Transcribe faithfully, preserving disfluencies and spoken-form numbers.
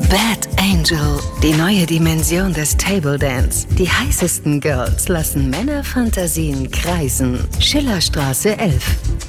Bad Angel, die neue Dimension des Table Dance. Die heißesten Girls lassen Männerfantasien kreisen. Schillerstraße elf.